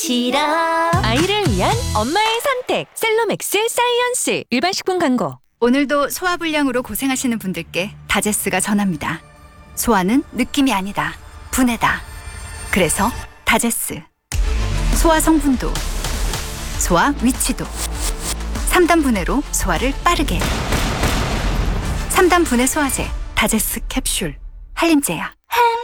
싫어. 아이를 위한 엄마의 선택 셀로맥스 사이언스. 일반 식품 광고. 오늘도 소화불량으로 고생하시는 분들께 다제스가 전합니다. 소화는 느낌이 아니다. 분해다. 그래서 다제스. 소화 성분도, 소화 위치도. 3단 분해로 소화를 빠르게. 3단 분해 소화제 다제스 캡슐. 한림제약.